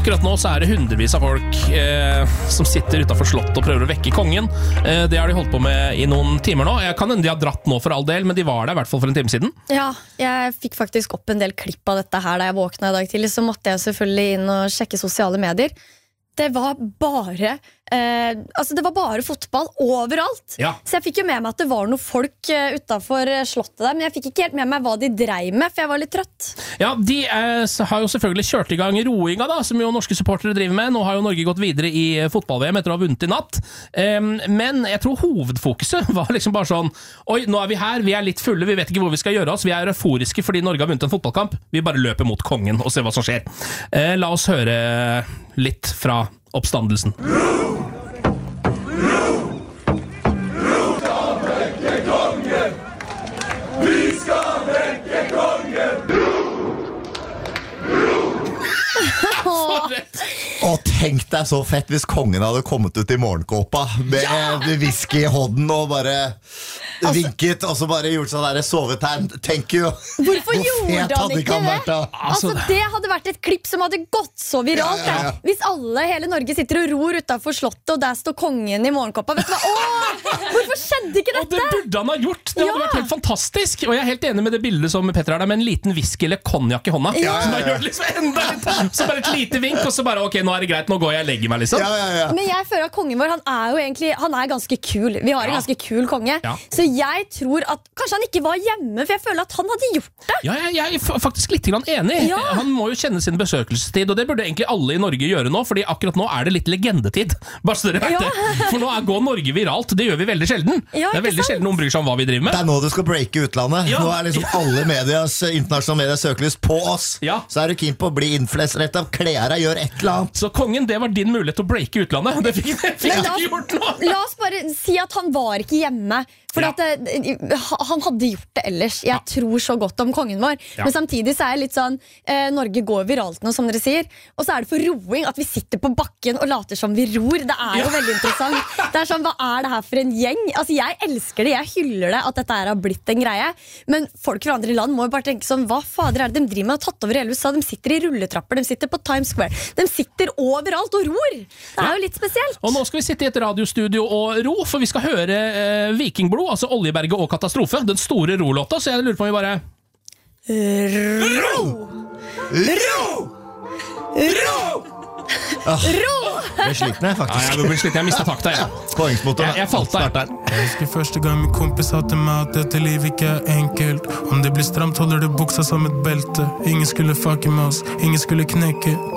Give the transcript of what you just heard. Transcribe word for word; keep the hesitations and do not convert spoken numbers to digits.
Akkurat nå så er det hundrevis av folk eh, som sitter utenfor slottet og prøver å vekke kongen. Eh, det har de holdt på med i noen timer nå. Jeg kan hende de har dratt nå for all del, men de var der i hvert fall for en time siden. Ja, jeg fikk faktisk opp en del klipp av dette her da jeg våkna i dag tidlig, så måtte jeg selvfølgelig inn og sjekke sosiale medier. Det var bare eh, Altså det var bare fotball overalt. Ja. Så jeg fikk jo med meg at det var noen folk uh, utenfor slottet der, men jeg fikk ikke helt med meg hva de dreiv med, for jeg var litt trøtt. Ja, de eh, har jo selvfølgelig kjørt i gang roinga da, som jo norske supportere driver med. Nå har jo Norge gått videre i fotball-V M etter å ha vunnet i natt. Um, men jeg tror hovedfokuset var liksom bare sånn: oi, nå er vi her, vi er litt fulle, vi vet ikke hvor vi skal gjøre oss, vi er euforiske fordi Norge har vunnet en fotballkamp. Vi bare løper mot kongen og ser hva som skjer. Uh, la oss høre litt fra oppstandelsen. Og tenk deg så fett hvis kongen hadde kommet ut i morgenkåpa med ja! whisky i hånden og bare altså, vinket, og så bare gjort sånn der sovetegn. Thank you. Hvorfor Hvor gjorde han ikke det? Vært, altså, det hadde vært et klipp som hadde gått så viralt. Ja, ja, ja. Hvis alle, hele Norge sitter og ror utenfor slottet, og der står kongen i morgenkåpa. Vet du hva? Åh, hvorfor skjedde ikke dette? Og det burde han ha gjort. Det hadde ja. vært helt fantastisk. Og jeg er helt enig med det bildet som Petter har der, med en liten whisky eller konjak i hånda. Ja, ja, ja. Som bare gjør det liksom enda litt. Så bare et lite vink, og så bare, ok, nå er det greit, nå går jeg og legger meg liksom. Ja, ja, ja. Men jeg føler at kongen vår, han er jo egentlig, han er ganske kul. Vi har en ja. ganske kul konge. Ja. Så jeg tror at kanskje han ikke var hjemme, for jeg føler at han hadde gjort det. Ja, jeg, jeg er faktisk litt grann enig. Ja. Han må jo kjenne sin besøkelsestid, og det burde egentlig alle i Norge gjøre nå, fordi akkurat nå er det litt legendetid. Bare så dere vet ja. det. For nå er, går Norge viralt, det gjør vi veldig sjelden. Ja, det er veldig sant? Sjelden noen bryr seg om hva vi driver med. Det er nå du skal breake utlandet. Ja. Nå er liksom alle medias, internasjonale medias søkelys på oss. Ja. Så er du keen på å bli influencer rett av klær, gjør et eller annet. Så kongen, det var din mulighet til å breake utlandet. Det fikk, det fikk du ikke gjort nå. La oss bare si at han var ikke hjemme, for ja. at uh, han hadde gjort det ellers. Jeg ja. tror så godt om kongen vår. Ja. Men samtidig så er det litt sånn, uh, Norge går viralt nå, som dere sier, og så er det for roing at vi sitter på bakken og later som vi ror. Det er jo ja. veldig interessant. Det er sånn, hva er det her for en gjeng? Altså, jeg elsker det, jeg hyller det at dette her har blitt en greie, men folk fra andre land må jo bare tenke sånn, hva fader er det de driver med? De har tatt over hele U S A, de sitter i rulletrapper, de sitter på Times Square, de sitter overalt og ror. Det er ja. jo litt spesielt. Og nå skal vi sitte i et radiostudio og ro, for vi skal høre eh, Vikingblod, altså Oljeberget og Katastrofe, den store rolåta, så jeg lurer på om vi bare Ro! Ro! Ro! Oh, Ro! Jeg ble sliten jeg, faktisk. Ja, jeg ble sliten, jeg mistet takta jeg. Poengsmotor. Jeg, jeg falt der. Jeg husker første gang min kompis sa til meg at dette liv ikke er enkelt. Om det blir stramt holder det buksa som et belte. Ingen skulle fucke med oss, ingen skulle knekke.